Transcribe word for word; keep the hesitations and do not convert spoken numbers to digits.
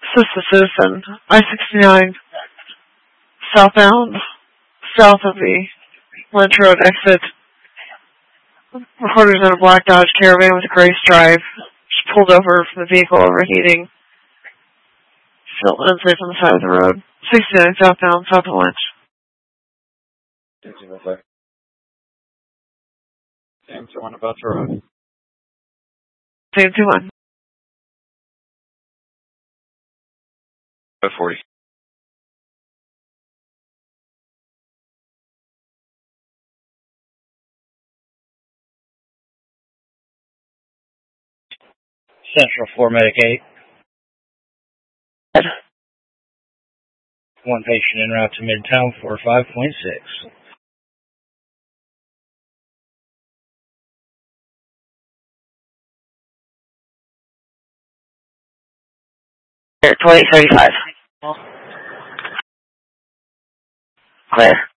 This is the Citizen. I sixty-nine, southbound, south of the Lynch Road exit. Reporters in a black Dodge Caravan with a gray stripe. Just pulled over from the vehicle overheating. Still unsafe on the side of the road. sixty-nine, southbound, south of Lynch. Same two one about the road. Same two one. forty. Central four Medic eight. One patient en route to Midtown for five point six. twenty thirty-five. Clear.